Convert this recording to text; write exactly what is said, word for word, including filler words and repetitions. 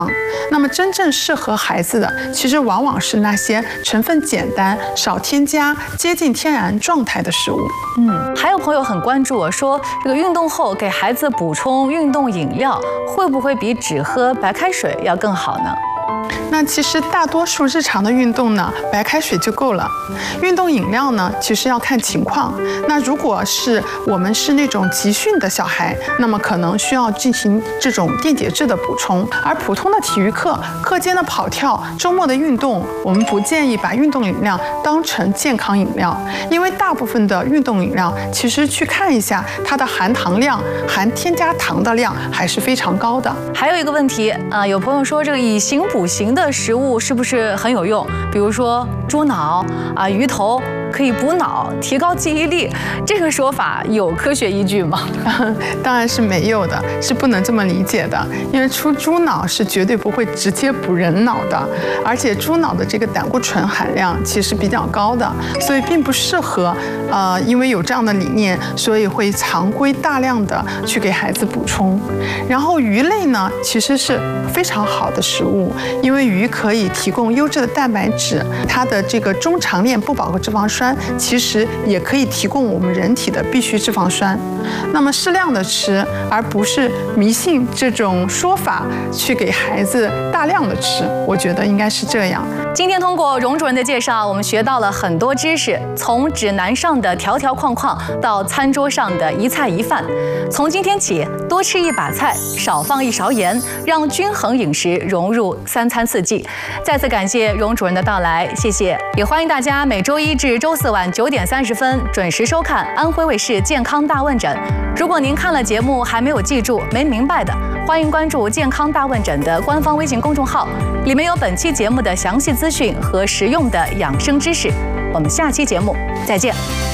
那么真正适合孩子的，其实往往是那些成分简单、少添加、接近天然状态的食物。 嗯，还有朋友很关注我说，这个运动后给孩子补充运动饮料，会不会比只喝白开水要更好呢？ 那其实大多数日常的运动呢，白开水就够了。运动饮料呢，其实要看情况。那如果是我们是那种集训的小孩，那么可能需要进行这种电解质的补充。而普通的体育课、课间的跑跳、周末的运动，我们不建议把运动饮料当成健康饮料，因为大部分的运动饮料其实去看一下它的含糖量、含添加糖的量还是非常高的。 还有一个问题啊、呃，有朋友说这个以形补形的食物是不是很有用？比如说猪脑啊、鱼头可以补脑、提高记忆力，这个说法有科学依据吗？ 当然是没有的，是不能这么理解的。因为出猪脑是绝对不会直接补人脑的，而且猪脑的这个胆固醇含量其实比较高的，所以并不适合。呃，因为有这样的理念，所以会常规大量的去给孩子补充。然后鱼类呢，其实是非常好的食物，因为鱼可以提供优质的蛋白质，它的这个中长链不饱和脂肪酸其实也可以提供我们人体的必需脂肪酸。那么适量的吃，而不是迷信这种说法去给孩子大量的吃，我觉得应该是这样。 今天通过荣主任的介绍，我们学到了很多知识，从指南上的条条框框到餐桌上的一菜一饭。从今天起，多吃一把菜，少放一勺盐，让均衡饮食融入三餐四季。再次感谢荣主任的到来，谢谢。也欢迎大家每周一至周四晚九点三十分准时收看安徽卫视健康大问诊。如果您看了节目还没有记住、没明白的，欢迎关注健康大问诊的官方微信公众号，里面有本期节目的详细资讯和实用的养生知识。我们下期节目再见。